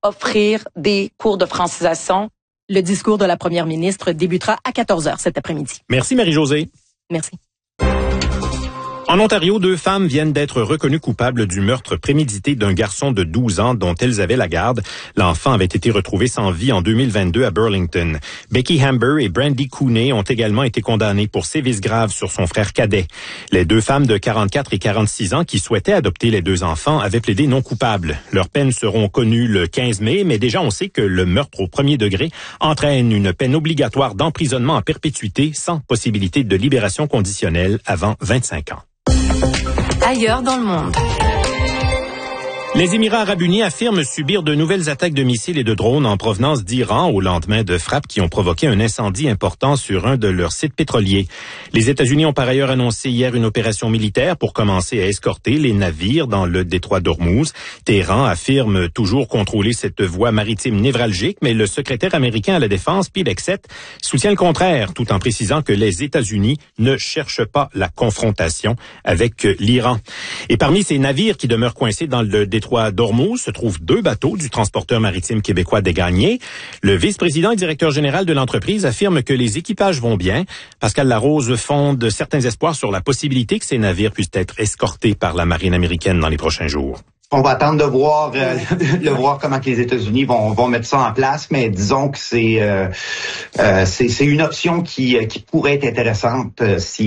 offrir des cours de francisation. Le discours de la première ministre débutera à 14h cet après-midi. Merci Marie-Josée. Merci. En Ontario, 2 femmes viennent d'être reconnues coupables du meurtre prémédité d'un garçon de 12 ans dont elles avaient la garde. L'enfant avait été retrouvé sans vie en 2022 à Burlington. Becky Hamber et Brandy Cooney ont également été condamnées pour sévices graves sur son frère cadet. Les 2 femmes de 44 et 46 ans qui souhaitaient adopter les 2 enfants avaient plaidé non coupables. Leurs peines seront connues le 15 mai, mais déjà on sait que le meurtre au premier degré entraîne une peine obligatoire d'emprisonnement à perpétuité sans possibilité de libération conditionnelle avant 25 ans. Ailleurs dans le monde. Les Émirats arabes unis affirment subir de nouvelles attaques de missiles et de drones en provenance d'Iran au lendemain de frappes qui ont provoqué un incendie important sur un de leurs sites pétroliers. Les États-Unis ont par ailleurs annoncé hier une opération militaire pour commencer à escorter les navires dans le détroit d'Ormuz. Téhéran affirme toujours contrôler cette voie maritime névralgique, mais le secrétaire américain à la Défense, Pete Hegseth, soutient le contraire, tout en précisant que les États-Unis ne cherchent pas la confrontation avec l'Iran. Et parmi ces navires qui demeurent coincés dans le détroit d'Ormuz se trouvent 2 bateaux du transporteur maritime québécois Desgagnés. Le vice-président et directeur général de l'entreprise affirme que les équipages vont bien. Pascal Larose fonde certains espoirs sur la possibilité que ces navires puissent être escortés par la marine américaine dans les prochains jours. On va attendre de voir, voir comment que les États-Unis vont mettre ça en place, mais disons que c'est une option qui pourrait être intéressante si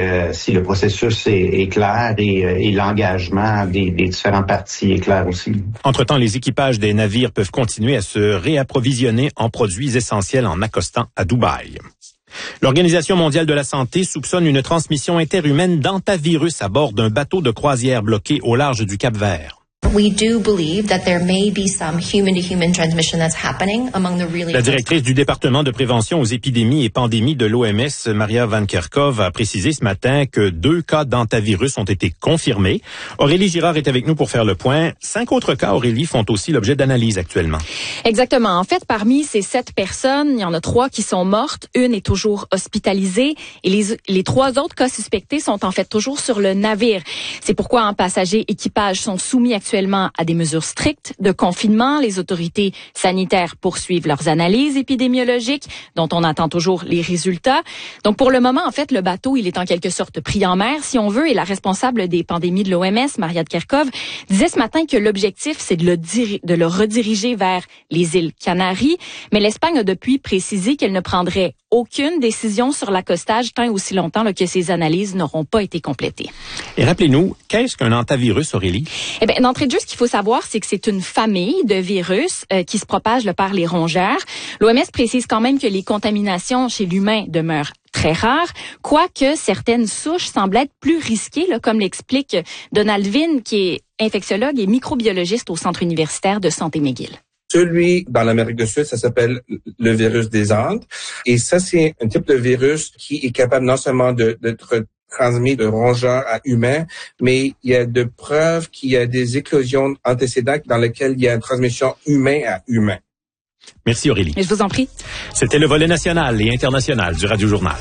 le processus est clair et l'engagement des différentes parties est clair aussi. Entre-temps, les équipages des navires peuvent continuer à se réapprovisionner en produits essentiels en accostant à Dubaï. L'Organisation mondiale de la santé soupçonne une transmission interhumaine d'hantavirus à bord d'un bateau de croisière bloqué au large du Cap-Vert. We do believe that there may be some human-to-human transmission that's happening among the really... La directrice du département de prévention aux épidémies et pandémies de l'OMS, Maria Van Kerkhove, a précisé ce matin que 2 cas d'hantavirus ont été confirmés. Aurélie Girard est avec nous pour faire le point. 5 autres cas, Aurélie, font aussi l'objet d'analyse actuellement. Exactement. En fait, parmi ces 7 personnes, il y en a 3 qui sont mortes. Une est toujours hospitalisée et les 3 autres cas suspectés sont en fait toujours sur le navire. C'est pourquoi passagers et équipage sont soumis actuellement à des mesures strictes de confinement. Les autorités sanitaires poursuivent leurs analyses épidémiologiques dont on attend toujours les résultats. Donc pour le moment, en fait, le bateau, il est en quelque sorte pris en mer, si on veut, et la responsable des pandémies de l'OMS, Maria Kerkhove, disait ce matin que l'objectif, c'est de le rediriger vers les îles Canaries. Mais l'Espagne a depuis précisé qu'elle ne prendrait aucune décision sur l'accostage tant et aussi longtemps que ces analyses n'auront pas été complétées. Et rappelez-nous, qu'est-ce qu'un hantavirus, Aurélie? Eh bien, d'entrée de jeu, ce qu'il faut savoir, c'est que c'est une famille de virus qui se propagent par les rongeurs. L'OMS précise quand même que les contaminations chez l'humain demeurent très rares, quoique certaines souches semblent être plus risquées, comme l'explique Donald Vinn, qui est infectiologue et microbiologiste au Centre universitaire de santé McGill. Celui dans l'Amérique du Sud, ça s'appelle le virus des Andes. Et ça, c'est un type de virus qui est capable non seulement d'être transmis de rongeurs à humains, mais il y a de preuves qu'il y a des éclosions antécédentes dans lesquelles il y a une transmission humain à humain. Merci Aurélie. Et je vous en prie. C'était le volet national et international du Radio Journal.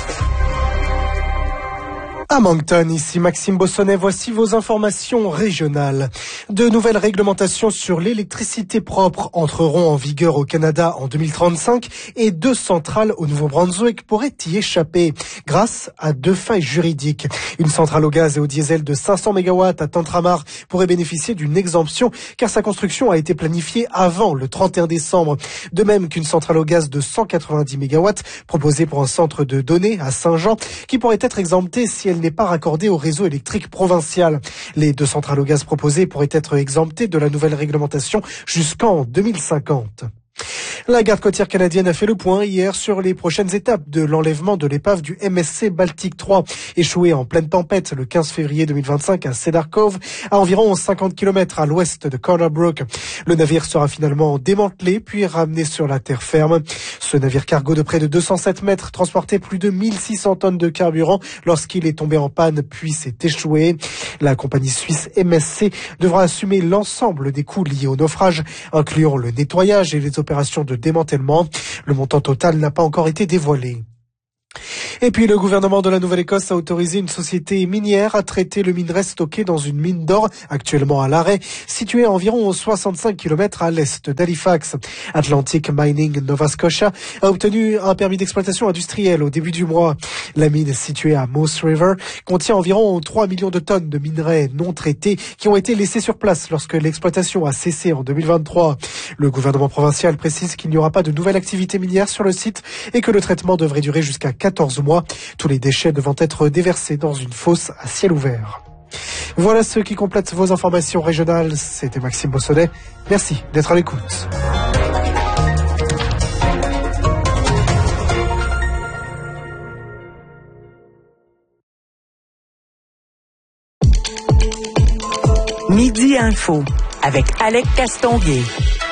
À Moncton, ici Maxime Bossonnet, voici vos informations régionales. De nouvelles réglementations sur l'électricité propre entreront en vigueur au Canada en 2035 et 2 centrales au Nouveau-Brunswick pourraient y échapper grâce à 2 failles juridiques. Une centrale au gaz et au diesel de 500 MW à Tantramar pourrait bénéficier d'une exemption car sa construction a été planifiée avant le 31 décembre. De même qu'une centrale au gaz de 190 MW proposée pour un centre de données à Saint-Jean qui pourrait être exemptée si elle n'est pas raccordée au réseau électrique provincial. Les 2 centrales au gaz proposées pourraient être exemptées de la nouvelle réglementation jusqu'en 2050. La garde côtière canadienne a fait le point hier sur les prochaines étapes de l'enlèvement de l'épave du MSC Baltic 3, échoué en pleine tempête le 15 février 2025 à Cedar Cove, à environ 50 km à l'ouest de Corner Brook. Le navire sera finalement démantelé puis ramené sur la terre ferme. Ce navire cargo de près de 207 mètres transportait plus de 1600 tonnes de carburant lorsqu'il est tombé en panne puis s'est échoué. La compagnie suisse MSC devra assumer l'ensemble des coûts liés au naufrage, incluant le nettoyage et les opérations de démantèlement. Le montant total n'a pas encore été dévoilé. Et puis le gouvernement de la Nouvelle-Écosse a autorisé une société minière à traiter le minerai stocké dans une mine d'or, actuellement à l'arrêt, située à environ 65 km à l'est d'Halifax. Atlantic Mining Nova Scotia a obtenu un permis d'exploitation industrielle au début du mois. La mine située à Moose River contient environ 3 millions de tonnes de minerais non traités qui ont été laissés sur place lorsque l'exploitation a cessé en 2023. Le gouvernement provincial précise qu'il n'y aura pas de nouvelle activité minière sur le site et que le traitement devrait durer jusqu'à 14 mois, tous les déchets devant être déversés dans une fosse à ciel ouvert. Voilà ce qui complète vos informations régionales. C'était Maxime Bossonnet. Merci d'être à l'écoute. Midi Info avec Alec Castonguay.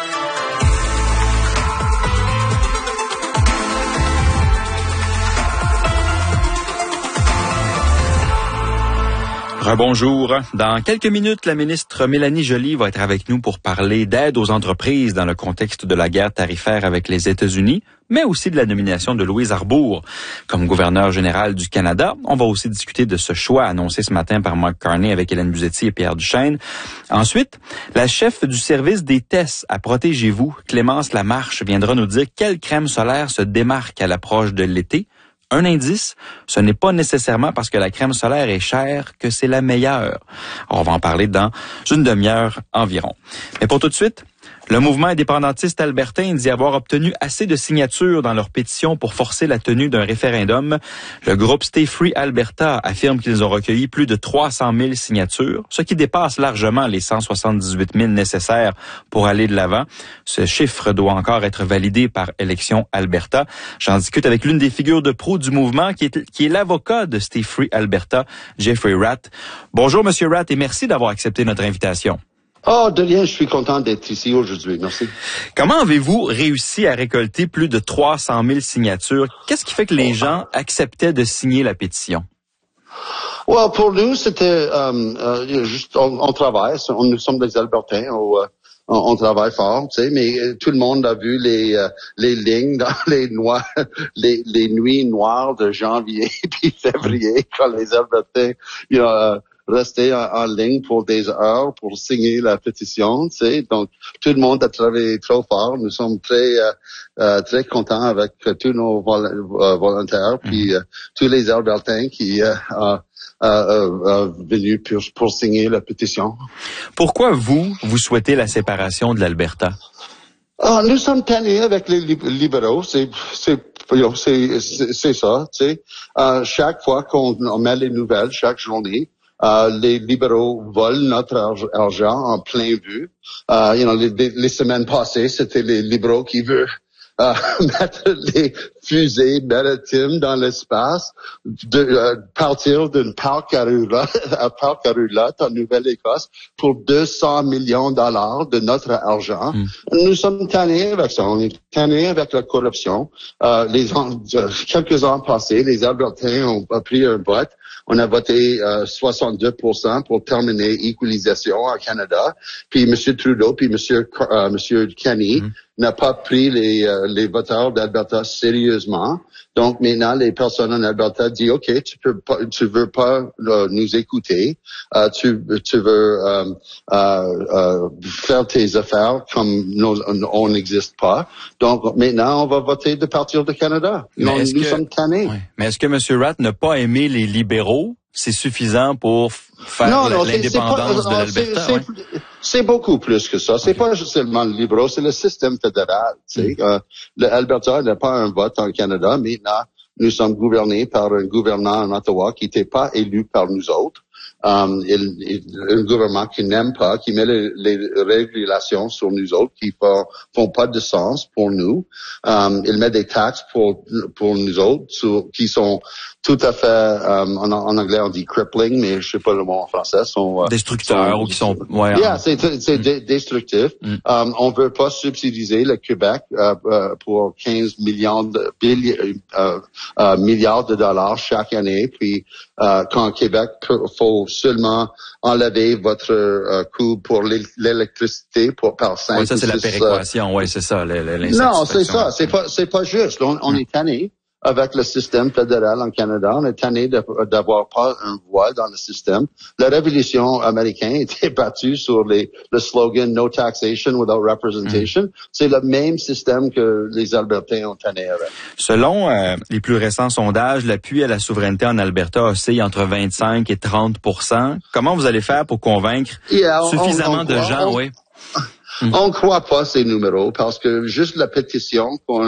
Bonjour. Dans quelques minutes, la ministre Mélanie Joly va être avec nous pour parler d'aide aux entreprises dans le contexte de la guerre tarifaire avec les États-Unis, mais aussi de la nomination de Louise Arbour comme gouverneur général du Canada. On va aussi discuter de ce choix annoncé ce matin par Mark Carney avec Hélène Buzetti et Pierre Duchesne. Ensuite, la chef du service des tests à Protégez-vous, Clémence Lamarche, viendra nous dire quelle crème solaire se démarque à l'approche de l'été. Un indice, ce n'est pas nécessairement parce que la crème solaire est chère que c'est la meilleure. On va en parler dans une demi-heure environ. Mais pour tout de suite, le mouvement indépendantiste albertain dit avoir obtenu assez de signatures dans leur pétition pour forcer la tenue d'un référendum. Le groupe Stay Free Alberta affirme qu'ils ont recueilli plus de 300 000 signatures, ce qui dépasse largement les 178 000 nécessaires pour aller de l'avant. Ce chiffre doit encore être validé par Élections Alberta. J'en discute avec l'une des figures de proue du mouvement, qui est l'avocat de Stay Free Alberta, Jeffrey Ratt. Bonjour, Monsieur Ratt, et merci d'avoir accepté notre invitation. Oh, de rien, je suis content d'être ici aujourd'hui. Merci. Comment avez-vous réussi à récolter plus de 300 000 signatures? Qu'est-ce qui fait que les gens acceptaient de signer la pétition? Well, pour nous, c'était juste, on travaille. Nous sommes des Albertains. On travaille fort, tu sais, mais tout le monde a vu les lignes dans les nuits noires de janvier puis février quand les Albertains, rester en ligne pour des heures pour signer la pétition, tu sais. Donc, tout le monde a travaillé trop fort. Nous sommes très contents avec tous nos volontaires, puis tous les Albertains qui venus pour signer la pétition. Pourquoi vous souhaitez la séparation de l'Alberta? Nous sommes tannés avec les libéraux, c'est ça, tu sais. Chaque fois qu'on met les nouvelles, chaque journée, les libéraux volent notre argent en plein vue. Les semaines passées, c'était les libéraux qui veulent mettre les fusées maritimes dans l'espace, partir d'une parc à roulotte en Nouvelle-Écosse pour 200 millions de dollars de notre argent. Nous sommes tannés avec ça. On est tannés avec la corruption. Quelques ans passés, les Albertains ont pris un vote. On a voté 62% pour terminer l'équalisation au Canada. Puis M. Trudeau, puis M. Kenney n'a pas pris les voteurs d'Alberta sérieusement. Donc maintenant, les personnes en Alberta disent OK, tu veux pas nous écouter, tu veux faire tes affaires comme on n'existe pas. Donc maintenant, on va voter de partir du Canada. Nous sommes tannés. Oui. Mais est-ce que M. Ratt n'a pas aimé les libéraux? C'est suffisant pour faire l'indépendance de l'Alberta? C'est beaucoup plus que ça. C'est pas seulement le libéraux, c'est le système fédéral. L'Alberta n'a pas un vote en Canada. Maintenant, nous sommes gouvernés par un gouvernement en Ottawa qui n'était pas élu par nous autres. Un gouvernement qui n'aime pas, qui met les régulations sur nous autres, qui font pas de sens pour nous. Il met des taxes pour nous autres, qui sont tout à fait, en anglais on dit crippling, mais je sais pas le mot en français, sont destructeurs ou qui sont, c'est destructif. On veut pas subsidier le Québec pour 15 milliards de dollars chaque année, puis quand Québec faut seulement enlever votre coût pour l'électricité par 5 ou 6. Oui, ça c'est la péréquation, c'est ça, non, c'est ça, c'est pas juste. On est tanné. avec le système fédéral en Canada. On est tanné d'avoir pas une voix dans le système. La révolution américaine était battue sur le slogan No taxation without representation. C'est le même système que les Albertains ont tanné avec. Selon les plus récents sondages, l'appui à la souveraineté en Alberta oscille entre 25 et 30%. Comment vous allez faire pour convaincre suffisamment de gens, oui? On croit pas ces numéros parce que juste la pétition qu'on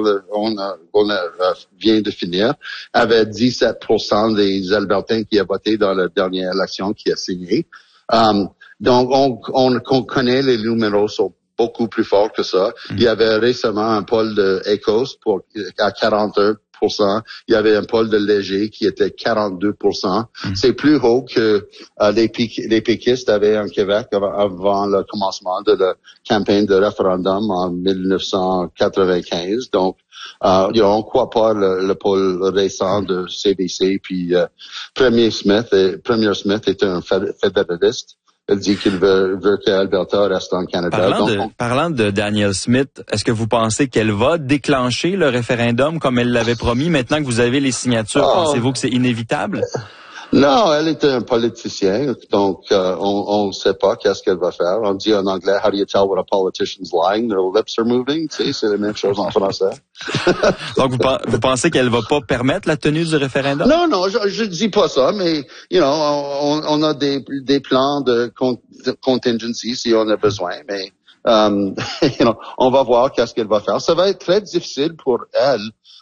vient de finir avait 17% des Albertains qui ont voté dans la dernière élection qui a signé. Donc on connaît les numéros sont beaucoup plus forts que ça. Il y avait récemment un poll de Ecos à 41%. Il y avait un pôle de Léger qui était 42%. C'est plus haut que les péquistes avaient en Québec avant le commencement de la campagne de référendum en 1995. Donc, on croit pas le pôle récent de CBC. Puis Premier Smith est un fédéraliste. Elle dit qu'il veut qu'Alberta reste en Canada. Parlant de Danielle Smith, est-ce que vous pensez qu'elle va déclencher le référendum comme elle l'avait promis maintenant que vous avez les signatures? Pensez-vous que c'est inévitable? Non, elle est un politicien, donc on ne sait pas qu'est-ce qu'elle va faire. On dit en anglais, how do you tell when a politician's lying? Their lips are moving. Tu sais, c'est la même chose en français. Donc vous pensez qu'elle va pas permettre la tenue du référendum? Non, je dis pas ça, mais on a des plans de contingency si on a besoin, mais on va voir qu'est-ce qu'elle va faire. Ça va être très difficile pour elle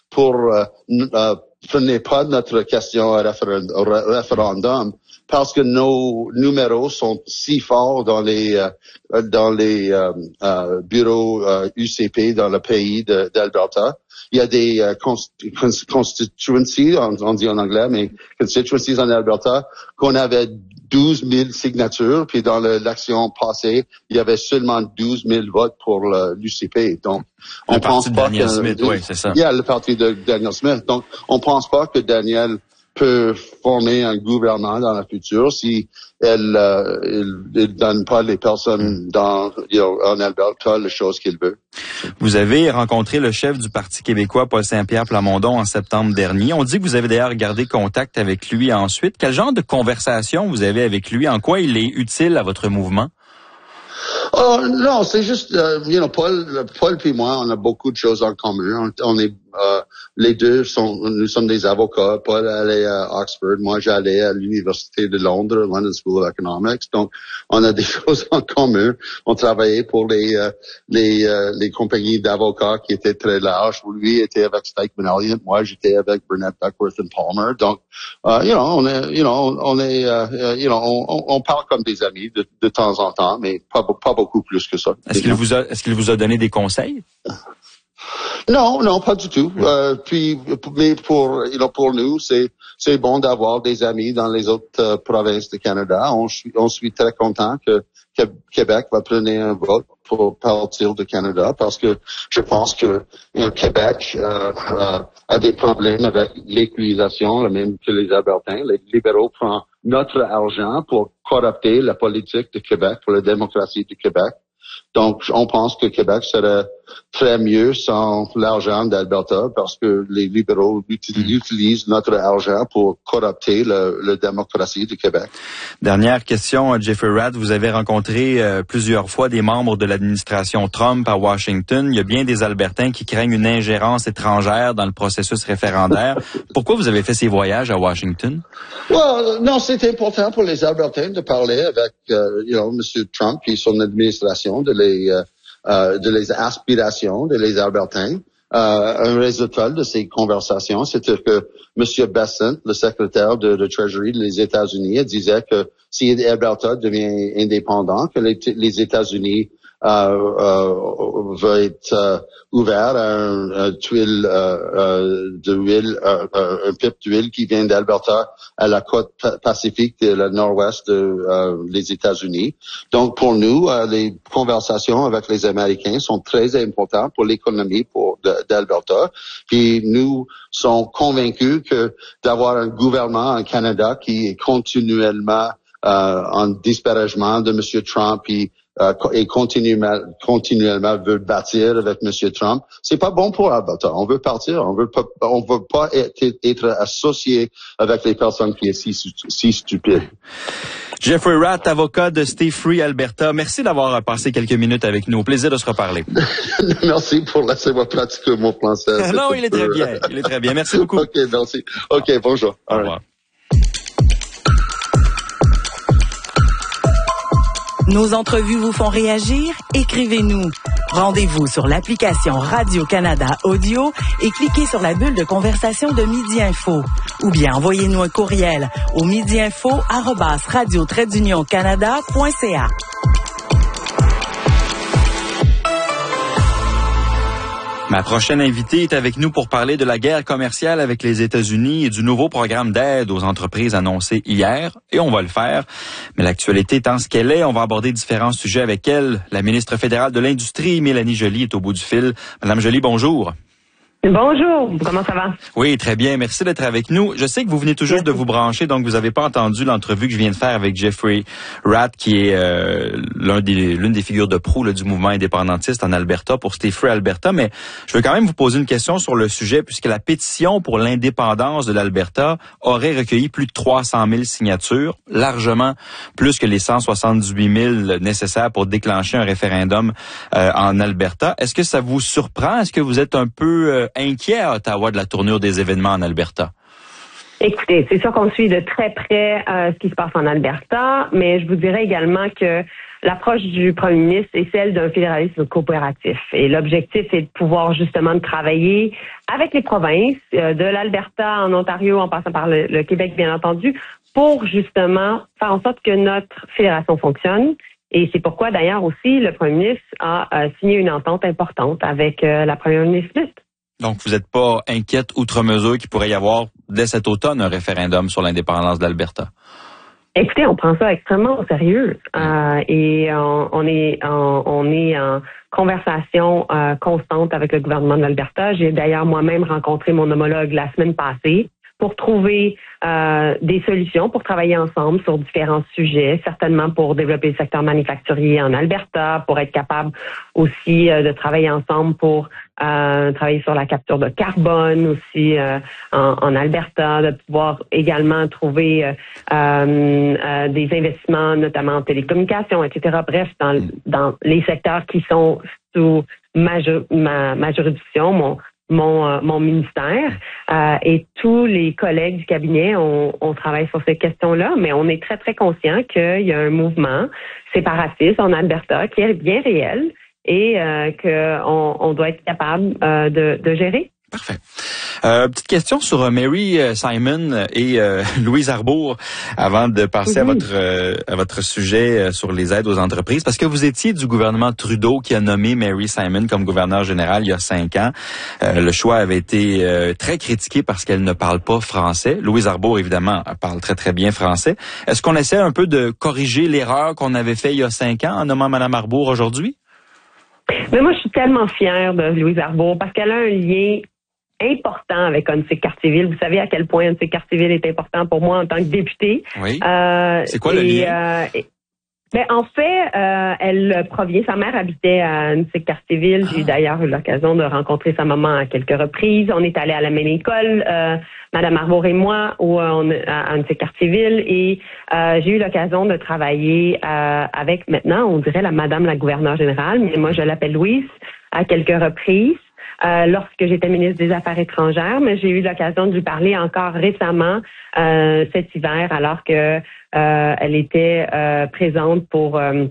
prenez pas notre question au référendum parce que nos numéros sont si forts dans les bureaux UCP dans le pays d'Alberta. Il y a des constituencies, on dit en anglais, mais constituencies en Alberta qu'on avait 12 000 signatures, puis dans l'élection passée, il y avait seulement 12 000 votes pour l'UCP. Donc, on pense pas que Smith, oui, c'est ça. Il y a le parti de Danielle Smith. Donc, on pense pas que Danielle peut former un gouvernement dans le futur si elle donne pas les personnes en Alberta les choses qu'il veut. Vous avez rencontré le chef du Parti québécois, Paul Saint-Pierre Plamondon, en septembre dernier. On dit que vous avez d'ailleurs gardé contact avec lui ensuite. Quel genre de conversation vous avez avec lui? En quoi il est utile à votre mouvement? Non, c'est juste, Paul puis moi, on a beaucoup de choses en commun. On est, les deux nous sommes des avocats. Paul allait à Oxford, moi j'allais à l'Université de Londres, London School of Economics. Donc, on a des choses en commun. On travaillait pour les compagnies d'avocats qui étaient très larges. Lui était avec Stikeman Elliott, moi j'étais avec Burnett, Duckworth and Palmer. Donc, on parle comme des amis de temps en temps, mais pas beaucoup plus que ça. Est-ce qu'il vous a donné des conseils? Non, pas du tout. Mais pour nous, c'est bon d'avoir des amis dans les autres provinces du Canada. On suis très content que Québec va prendre un vote pour partir du Canada parce que je pense que Québec a des problèmes avec l'équalisation, le même que les Albertains. Les libéraux prennent notre argent pour corrupter la politique de Québec, pour la démocratie du Québec. Donc, on pense que Québec serait très mieux sans l'argent d'Alberta parce que les libéraux utilisent notre argent pour corrupter la démocratie du Québec. Dernière question, Jeffrey Rath. Vous avez rencontré plusieurs fois des membres de l'administration Trump à Washington. Il y a bien des Albertains qui craignent une ingérence étrangère dans le processus référendaire. Pourquoi vous avez fait ces voyages à Washington? Non, c'est important pour les Albertains de parler avec, M. Trump et son administration de les aspirations de les Albertains. Un résultat de ces conversations, c'était que M. Bessent, le secrétaire de Treasury des États-Unis, disait que si Alberta devient indépendant, que les États-Unis va être ouvert à un tuile d'huile, un pipe d'huile qui vient d'Alberta à la côte pacifique de la nord-ouest des États-Unis. Donc pour nous, les conversations avec les Américains sont très importantes pour l'économie d'Alberta. Puis nous sommes convaincus que d'avoir un gouvernement en Canada qui est continuellement en disparagement de M. Trump et et continuellement veut bâtir avec M. Trump, c'est pas bon pour Alberta. On veut partir. On veut pas être associé avec les personnes qui sont si stupides. Jeffrey Ratt, avocat de Stay Free Alberta. Merci d'avoir passé quelques minutes avec nous. Au plaisir de se reparler. Merci pour laisser-moi pratiquer mon français. Non, il est très bien. Il est très bien. Merci beaucoup. OK, merci. OK, bonjour. Au revoir. Nos entrevues vous font réagir? Écrivez-nous. Rendez-vous sur l'application Radio-Canada Audio et cliquez sur la bulle de conversation de Midi Info. Ou bien envoyez-nous un courriel au midiinfo@radio-canada.ca. Ma prochaine invitée est avec nous pour parler de la guerre commerciale avec les États-Unis et du nouveau programme d'aide aux entreprises annoncé hier. Et on va le faire. Mais l'actualité étant ce qu'elle est, on va aborder différents sujets avec elle. La ministre fédérale de l'Industrie, Mélanie Joly, est au bout du fil. Madame Joly, bonjour. Bonjour, comment ça va? Oui, très bien. Merci d'être avec nous. Je sais que vous venez tout juste de vous brancher, donc vous n'avez pas entendu l'entrevue que je viens de faire avec Jeffrey Ratt, qui est l'une des figures de proue du mouvement indépendantiste en Alberta pour Stay Free Alberta. Mais je veux quand même vous poser une question sur le sujet, puisque la pétition pour l'indépendance de l'Alberta aurait recueilli plus de 300 000 signatures, largement plus que les 178 000 nécessaires pour déclencher un référendum en Alberta. Est-ce que ça vous surprend? Est-ce que vous êtes un peu inquiet à Ottawa de la tournure des événements en Alberta? Écoutez, c'est sûr qu'on suit de très près ce qui se passe en Alberta, mais je vous dirais également que l'approche du premier ministre est celle d'un fédéralisme coopératif. Et l'objectif est de pouvoir justement travailler avec les provinces, de l'Alberta en Ontario, en passant par le Québec, bien entendu, pour justement faire en sorte que notre fédération fonctionne. Et c'est pourquoi, d'ailleurs, aussi, le premier ministre a signé une entente importante avec la première ministre Smith. Donc, vous n'êtes pas inquiète outre mesure qu'il pourrait y avoir, dès cet automne, un référendum sur l'indépendance de l'Alberta? Écoutez, on prend ça extrêmement au sérieux et on est en conversation constante avec le gouvernement de l'Alberta. J'ai d'ailleurs moi-même rencontré mon homologue la semaine passée pour trouver des solutions, pour travailler ensemble sur différents sujets, certainement pour développer le secteur manufacturier en Alberta, pour être capable aussi de travailler ensemble pour travailler sur la capture de carbone aussi en Alberta, de pouvoir également trouver des investissements, notamment en télécommunications, etc. Bref, dans les secteurs qui sont sous ma juridiction, mon ministère et tous les collègues du cabinet, on travaille sur ces questions-là, mais on est très, très conscient qu'il y a un mouvement séparatiste en Alberta qui est bien réel et qu'on doit être capable de gérer. Parfait. Petite question sur Mary Simon et Louise Arbour avant de passer à votre sujet sur les aides aux entreprises, parce que vous étiez du gouvernement Trudeau qui a nommé Mary Simon comme gouverneure générale il y a 5 ans. Le choix avait été très critiqué parce qu'elle ne parle pas français. Louise Arbour, évidemment, parle très, très bien français. Est-ce qu'on essaie un peu de corriger l'erreur qu'on avait fait il y a 5 ans en nommant Mme Arbour aujourd'hui? Mais moi, je suis tellement fière de Louise Arbour parce qu'elle a un lien important avec Huntsic Cartierville. Vous savez à quel point Huntsic Cartierville est important pour moi en tant que députée. Oui. C'est quoi le lien? En fait, elle provient, sa mère habitait à Huntsic Cartierville. J'ai d'ailleurs eu l'occasion de rencontrer sa maman à quelques reprises. On est allés à la même école, Madame Arbour et moi, à Huntsic Cartierville. Et j'ai eu l'occasion de travailler avec maintenant, on dirait Madame la gouverneure générale, mais moi je l'appelle Louise, à quelques reprises. Lorsque j'étais ministre des Affaires étrangères, mais j'ai eu l'occasion de lui parler encore récemment cet hiver, alors que elle était présente pour un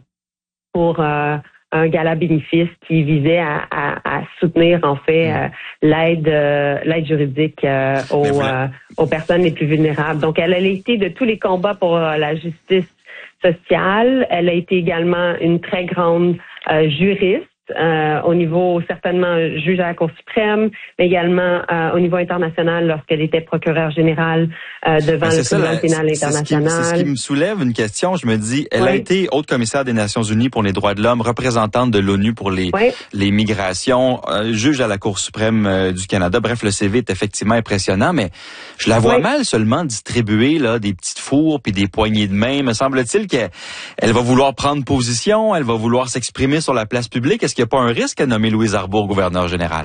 gala bénéfice qui visait à soutenir en fait l'aide juridique aux personnes les plus vulnérables. Donc, elle a été de tous les combats pour la justice sociale. Elle a été également une très grande juriste. au niveau certainement juge à la Cour suprême, mais également au niveau international lorsqu'elle était procureure générale devant le tribunal pénal international. C'est ce qui me soulève une question. Je me dis, elle a été haute commissaire des Nations Unies pour les droits de l'homme, représentante de l'ONU pour les migrations, juge à la Cour suprême du Canada. Bref, le CV est effectivement impressionnant, mais je la vois mal seulement distribuer là des petites fours puis des poignées de main. Me semble-t-il qu'elle va vouloir prendre position, elle va vouloir s'exprimer sur la place publique. Est-ce qu'il n'y a pas un risque à nommer Louise Arbour gouverneur général?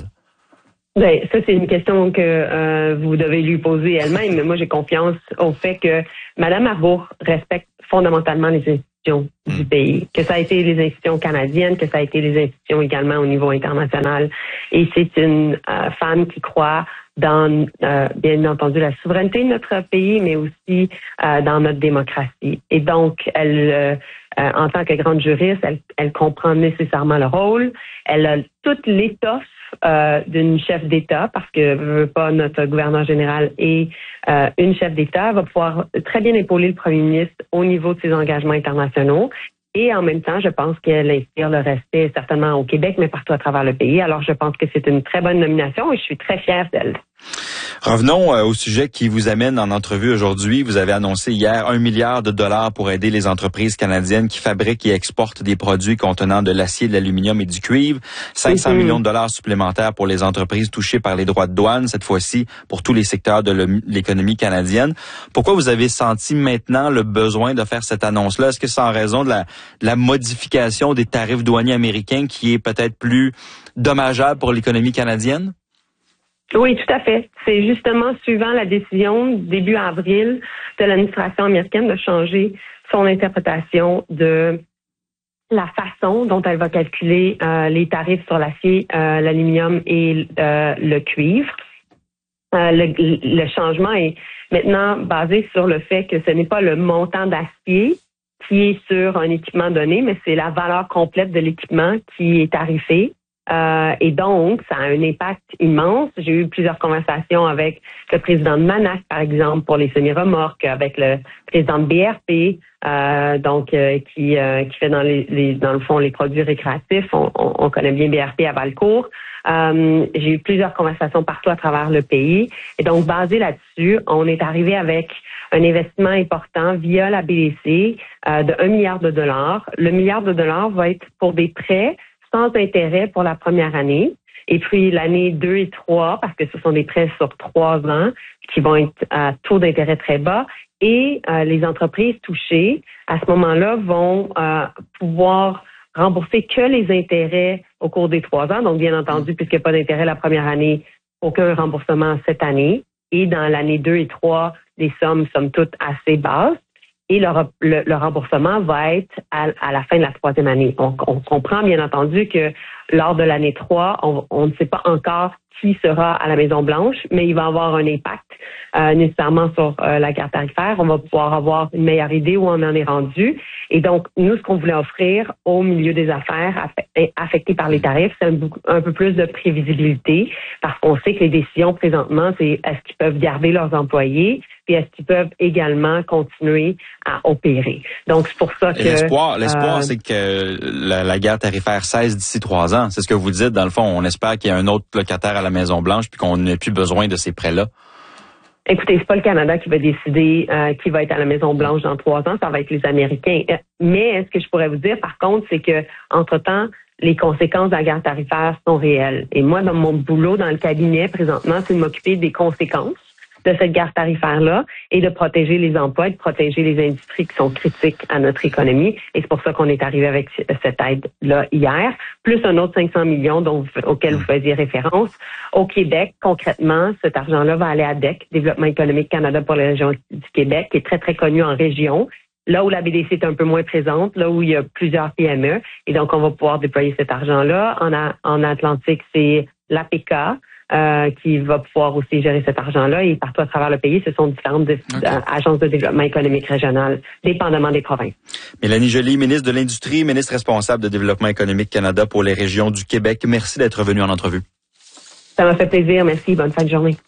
Ben, ça, c'est une question que vous devez lui poser elle-même. Mais moi, j'ai confiance au fait que Mme Arbour respecte fondamentalement les institutions du pays, que ça a été les institutions canadiennes, que ça a été les institutions également au niveau international. Et c'est une femme qui croit dans, bien entendu, la souveraineté de notre pays, mais aussi dans notre démocratie. Et donc, elle, en tant que grande juriste, elle comprend nécessairement le rôle. Elle a toute l'étoffe d'une chef d'État, parce que pas notre gouverneur général et une chef d'État va pouvoir très bien épauler le premier ministre au niveau de ses engagements internationaux. Et en même temps, je pense qu'elle inspire le respect certainement au Québec, mais partout à travers le pays. Alors, je pense que c'est une très bonne nomination et je suis très fière d'elle. Revenons au sujet qui vous amène en entrevue aujourd'hui. Vous avez annoncé hier 1 milliard de dollars pour aider les entreprises canadiennes qui fabriquent et exportent des produits contenant de l'acier, de l'aluminium et du cuivre. 500 millions de dollars supplémentaires pour les entreprises touchées par les droits de douane, cette fois-ci pour tous les secteurs de l'économie canadienne. Pourquoi vous avez senti maintenant le besoin de faire cette annonce-là? Est-ce que c'est en raison de la modification des tarifs douaniers américains qui est peut-être plus dommageable pour l'économie canadienne? Oui, tout à fait. C'est justement suivant la décision début avril de l'administration américaine de changer son interprétation de la façon dont elle va calculer les tarifs sur l'acier, l'aluminium et le cuivre. Le changement est maintenant basé sur le fait que ce n'est pas le montant d'acier qui est sur un équipement donné, mais c'est la valeur complète de l'équipement qui est tarifée. Et donc, ça a un impact immense. J'ai eu plusieurs conversations avec le président de Manac, par exemple, pour les semi-remorques, avec le président de BRP, qui fait dans le fond les produits récréatifs. On connaît bien BRP à Valcourt. J'ai eu plusieurs conversations partout à travers le pays. Et donc, basé là-dessus, on est arrivé avec un investissement important via la BDC de 1 milliard de dollars. Le milliard de dollars va être pour des prêts sans intérêt pour la première année. Et puis l'année 2 et 3, parce que ce sont des prêts sur 3 ans qui vont être à taux d'intérêt très bas. Et les entreprises touchées, à ce moment-là, vont pouvoir rembourser que les intérêts au cours des 3 ans. Donc, bien entendu, puisqu'il n'y a pas d'intérêt la première année, aucun remboursement cette année. Et dans l'année 2 et 3, les sommes, somme toute, assez basses. Et le remboursement va être à la fin de la 3e année. On comprend bien entendu que lors de l'année 3, on ne sait pas encore qui sera à la Maison-Blanche, mais il va avoir un impact nécessairement sur la guerre tarifaire. On va pouvoir avoir une meilleure idée où on en est rendu. Et donc, nous, ce qu'on voulait offrir au milieu des affaires affectés par les tarifs, c'est un peu plus de prévisibilité, parce qu'on sait que les décisions présentement, c'est est-ce qu'ils peuvent garder leurs employés, puis est-ce qu'ils peuvent également continuer à opérer. Donc, c'est pour ça que... L'espoir, c'est que la guerre tarifaire cesse d'ici 3 ans. C'est ce que vous dites. Dans le fond, on espère qu'il y a un autre locataire à la Maison-Blanche puis qu'on n'ait plus besoin de ces prêts-là. Écoutez, c'est pas le Canada qui va décider qui va être à la Maison-Blanche dans 3 ans. Ça va être les Américains. Mais ce que je pourrais vous dire, par contre, c'est que entre-temps, les conséquences de la guerre tarifaire sont réelles. Et moi, dans mon boulot, dans le cabinet, présentement, c'est de m'occuper des conséquences de cette guerre tarifaire-là et de protéger les emplois et de protéger les industries qui sont critiques à notre économie. Et c'est pour ça qu'on est arrivé avec cette aide-là hier, plus un autre 500 millions auquel vous faisiez référence. Au Québec, concrètement, cet argent-là va aller à DEC, Développement économique Canada pour les régions du Québec, qui est très, très connu en région. Là où la BDC est un peu moins présente, là où il y a plusieurs PME. Et donc, on va pouvoir déployer cet argent-là. En Atlantique, c'est l'APK, qui va pouvoir aussi gérer cet argent-là. Et partout à travers le pays, ce sont différentes agences de développement économique régional, dépendamment des provinces. Mélanie Joly, ministre de l'Industrie, ministre responsable de Développement économique Canada pour les régions du Québec. Merci d'être venue en entrevue. Ça m'a fait plaisir. Merci. Bonne fin de journée.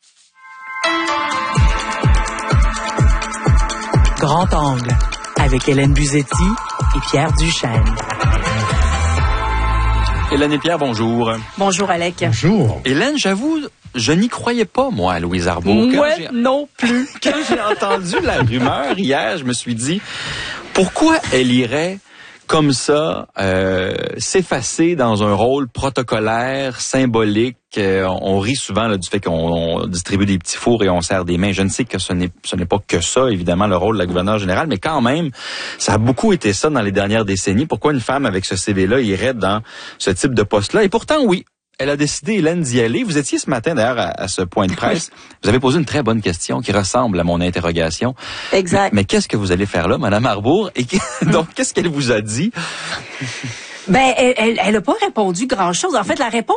Grand Angle, avec Hélène Buzetti et Pierre Duchesne. Hélène et Pierre, bonjour. Bonjour, Alec. Bonjour. Hélène, j'avoue, je n'y croyais pas, moi, à Louise Arbour. Moi non plus. Quand j'ai entendu la rumeur hier, je me suis dit, pourquoi elle irait comme ça s'effacer dans un rôle protocolaire, symbolique? On rit souvent là, du fait qu'on distribue des petits fours et on serre des mains. Je ne sais que ce n'est pas que ça, évidemment, le rôle de la gouverneure générale, mais quand même, ça a beaucoup été ça dans les dernières décennies. Pourquoi une femme avec ce CV-là irait dans ce type de poste-là? Et pourtant, oui, elle a décidé, Hélène, d'y aller. Vous étiez ce matin, d'ailleurs, à ce point de presse. Vous avez posé une très bonne question qui ressemble à mon interrogation. Exact. Mais qu'est-ce que vous allez faire là, Mme Arbour? Et donc, qu'est-ce qu'elle vous a dit? Ben, elle a pas répondu grand-chose. En fait, la réponse